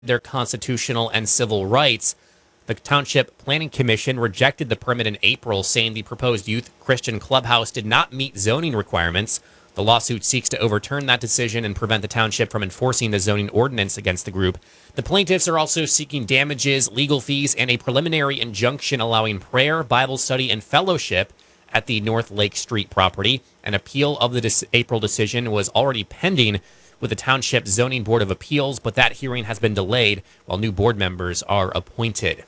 their constitutional and civil rights. The Township Planning Commission rejected the permit in April, saying the proposed youth Christian clubhouse did not meet zoning requirements. The lawsuit seeks to overturn that decision and prevent the township from enforcing the zoning ordinance against the group. The plaintiffs are also seeking damages, legal fees, and a preliminary injunction allowing prayer, Bible study, and fellowship at the North Lake Street property. An appeal of the April decision was already pending with the Township Zoning Board of Appeals, but that hearing has been delayed while new board members are appointed.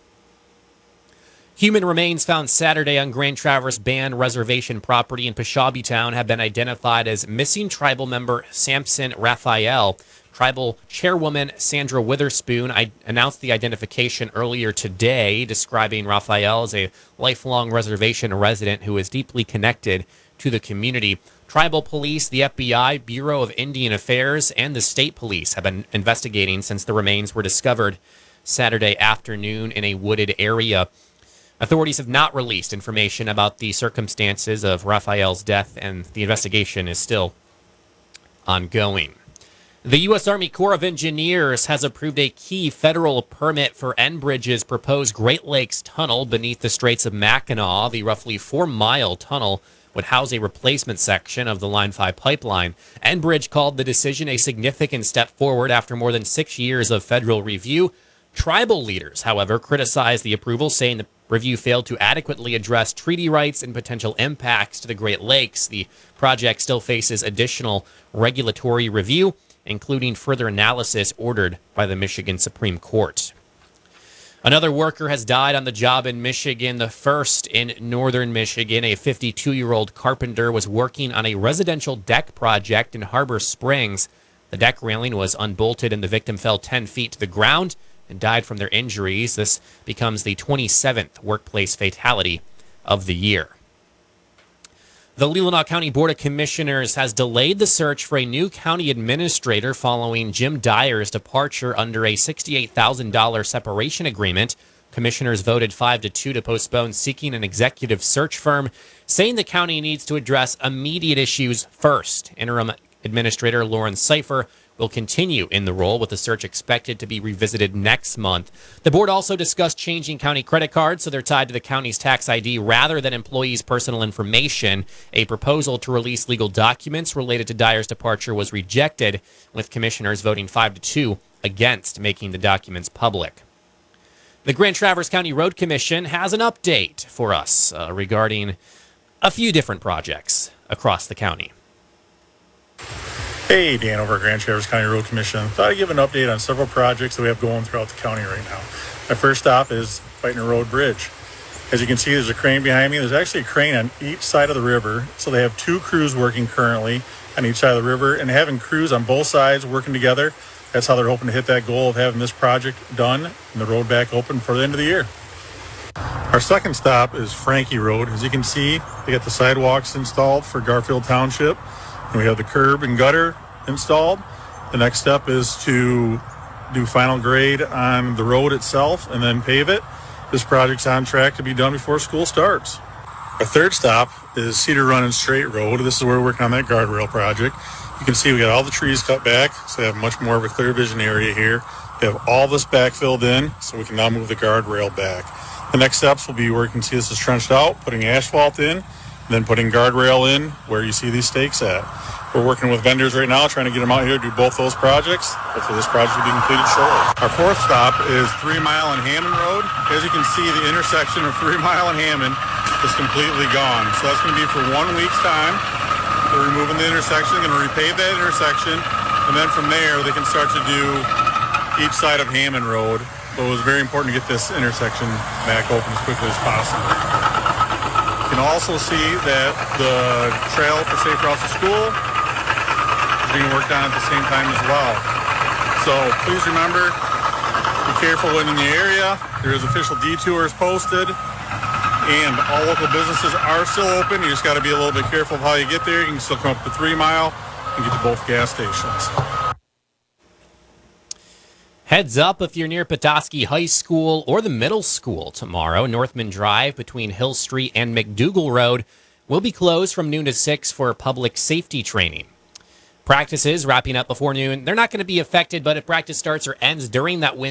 Human remains found Saturday on Grand Traverse Band Reservation property in Peshawbee Town have been identified as missing tribal member Samson Raphael. Tribal chairwoman Sandra Witherspoon announced the identification earlier today, describing Raphael as a lifelong reservation resident who is deeply connected to the community. Tribal police, the FBI, Bureau of Indian Affairs, and the state police have been investigating since the remains were discovered Saturday afternoon in a wooded area. Authorities have not released information about the circumstances of Raphael's death, and the investigation is still ongoing. The U.S. Army Corps of Engineers has approved a key federal permit for Enbridge's proposed Great Lakes Tunnel beneath the Straits of Mackinac. The roughly 4-mile tunnel would house a replacement section of the Line 5 pipeline. Enbridge called the decision a significant step forward after more than 6 years of federal review. Tribal leaders, however, criticized the approval, saying the review failed to adequately address treaty rights and potential impacts to the Great Lakes. The project still faces additional regulatory review, including further analysis ordered by the Michigan Supreme Court. Another worker has died on the job in Michigan, the first in northern Michigan. A 52-year-old carpenter was working on a residential deck project in Harbor Springs. The deck railing was unbolted and the victim fell 10 feet to the ground and died from their injuries. This becomes the 27th workplace fatality of the year. The Leelanau County Board of Commissioners has delayed the search for a new county administrator following Jim Dyer's departure under a $68,000 separation agreement. Commissioners voted 5-2 to postpone seeking an executive search firm, saying the county needs to address immediate issues first. Interim Administrator Lauren Seifer will continue in the role, with the search expected to be revisited next month. The board also discussed changing county credit cards so they're tied to the county's tax ID rather than employees' personal information. A proposal to release legal documents related to Dyer's departure was rejected, with commissioners voting 5-2 against making the documents public. The Grand Traverse County Road Commission has an update for us regarding a few different projects across the county. Hey, Dan over at Grand Traverse County Road Commission. Thought I'd give an update on several projects that we have going throughout the county right now. My first stop is Whitener Road Bridge. As you can see, there's a crane behind me. There's actually a crane on each side of the river. So they have 2 crews working currently on each side of the river, and having crews on both sides working together, that's how they're hoping to hit that goal of having this project done and the road back open for the end of the year. Our second stop is Frankie Road. As you can see, they got the sidewalks installed for Garfield Township. And we have the curb and gutter installed. The next step is to do final grade on the road itself and then pave it. This project's on track to be done before school starts. Our third stop is Cedar Run and Straight Road. This is where we're working on that guardrail project. You can see we got all the trees cut back, so we have much more of a clear vision area here. We have all this backfilled in, so we can now move the guardrail back. The next steps will be working, see this is trenched out, putting asphalt in, and then putting guardrail in where you see these stakes at. We're working with vendors right now, trying to get them out here to do both those projects. Hopefully this project will be completed shortly. Our fourth stop is 3 Mile and Hammond Road. As you can see, the intersection of 3 Mile and Hammond is completely gone. So that's going to be for 1 week's time. They're removing the intersection, going to repave that intersection, and then from there they can start to do each side of Hammond Road. But it was very important to get this intersection back open as quickly as possible. You can also see that the trail for Safe Routes to School is being worked on at the same time as well. So please remember, be careful when in the area. There is official detours posted, and all local businesses are still open. You just got to be a little bit careful of how you get there. You can still come up to 3 Mile and get to both gas stations. Heads up if you're near Petoskey High School or the middle school tomorrow. Northman Drive between Hill Street and McDougal Road will be closed from noon to 6 for public safety training. Practices wrapping up before noon. They're not going to be affected, but if practice starts or ends during that wind